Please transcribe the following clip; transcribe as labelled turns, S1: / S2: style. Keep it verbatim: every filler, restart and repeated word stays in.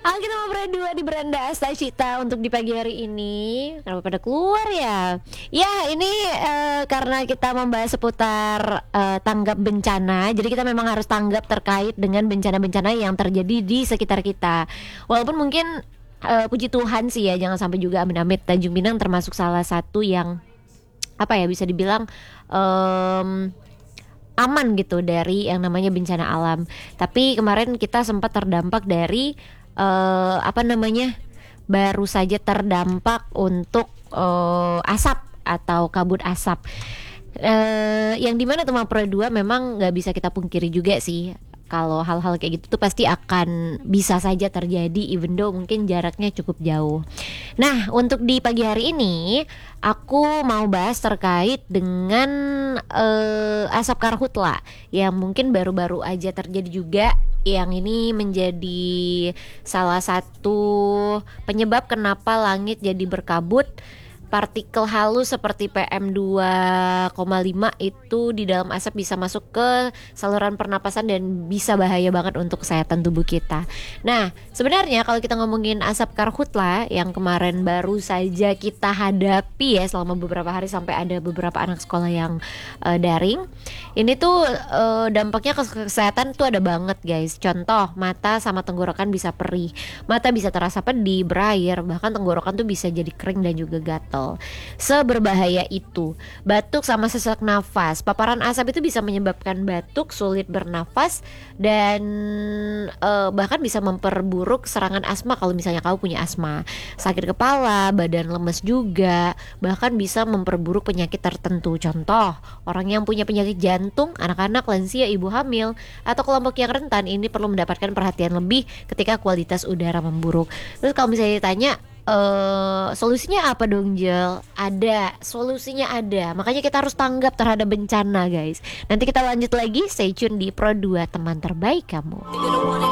S1: Oke, kita mau berdua di beranda Asta Cita untuk di pagi hari ini. Kenapa pada keluar ya? Ya, ini eh, karena kita membahas seputar eh, tanggap bencana. Jadi kita memang harus tanggap terkait dengan bencana-bencana yang terjadi di sekitar kita. Walaupun mungkin eh, puji Tuhan sih ya, jangan sampai juga amit-amit Tanjung Pinang termasuk salah satu yang apa ya, bisa dibilang em, aman gitu dari yang namanya bencana alam. Tapi kemarin kita sempat terdampak dari eh, apa namanya, baru saja terdampak untuk eh, asap atau kabut asap. Eh, yang dimana tuh Mapro dua memang nggak bisa kita pungkiri juga sih, kalau hal-hal kayak gitu tuh pasti akan bisa saja terjadi, even though mungkin jaraknya cukup jauh. Nah, untuk di pagi hari ini aku mau bahas terkait dengan eh, asap karhutla yang mungkin baru-baru aja terjadi juga, yang ini menjadi salah satu penyebab kenapa langit jadi berkabut. Partikel halus seperti P M dua koma lima itu di dalam asap bisa masuk ke saluran pernapasan dan bisa bahaya banget untuk kesehatan tubuh kita. Nah, sebenarnya kalau kita ngomongin asap karhutla yang kemarin baru saja kita hadapi ya selama beberapa hari, sampai ada beberapa anak sekolah yang uh, daring. Ini tuh uh, dampaknya ke kesehatan tuh ada banget guys. Contoh, mata sama tenggorokan bisa perih, mata bisa terasa pedih, berair, bahkan tenggorokan tuh bisa jadi kering dan juga gatal. Seberbahaya itu. Batuk sama sesak nafas. Paparan asap itu bisa menyebabkan batuk, sulit bernafas, dan uh, bahkan bisa memperburuk serangan asma kalau misalnya kamu punya asma. Sakit kepala, badan lemes juga, bahkan bisa memperburuk penyakit tertentu. Contoh, orang yang punya penyakit jantung, anak-anak, lansia, ibu hamil, atau kelompok yang rentan ini perlu mendapatkan perhatian lebih ketika kualitas udara memburuk. Terus kalau misalnya ditanya Uh, solusinya apa dong Jel? Ada, solusinya ada. Makanya kita harus tanggap terhadap bencana guys. Nanti kita lanjut lagi, stay tune di Pro dua, teman terbaik kamu.